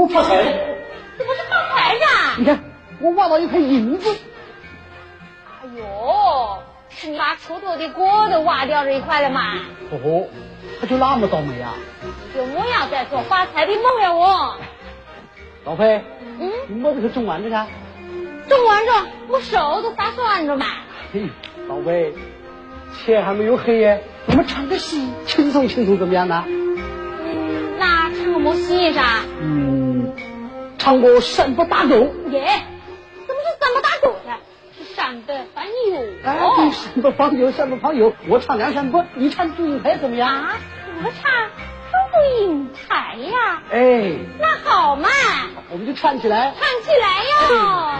我发财了。 这不是发财呀？ 你看，我挖到一块银子。 哎呦，是你把锄头的锅都挖掉这一块了吗？ 哦，他就那么倒霉啊？ 有模样在做发财的梦了我。 老裴，你么子是种完这个？ 种完着，我手都打算着嘛。 嘿，老裴，天还没有黑耶，我们唱个戏，轻松轻松怎么样呢？ 那唱个么戏噻？ 唱个山不打狗。 耶，怎么是山不打狗呢？是山不放油。 哎，对，山不放油，山不放油。我唱梁山伯，你唱祝英台怎么样？ 啊，我唱祝英台呀。 哎， 那好嘛， 我们就唱起来。 唱起来哟。